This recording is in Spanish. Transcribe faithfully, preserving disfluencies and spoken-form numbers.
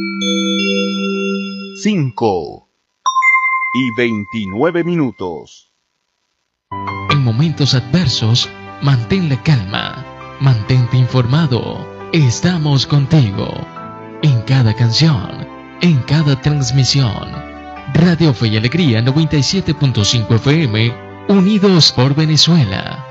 cinco y veintinueve minutos. En momentos adversos, mantén la calma, mantente informado. Estamos contigo. En cada canción, en cada transmisión. Radio Fe y Alegría noventa y siete punto cinco F M, unidos por Venezuela.